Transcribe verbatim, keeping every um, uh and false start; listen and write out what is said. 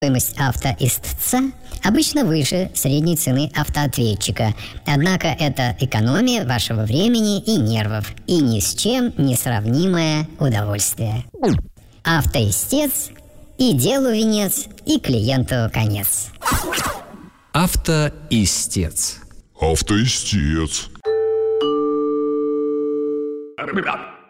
Стоимость автоистца обычно выше средней цены автоответчика, однако это экономия вашего времени и нервов и ни с чем не сравнимое удовольствие. Автоистец — и делу венец, и клиенту конец. Автоистец. Автоистец.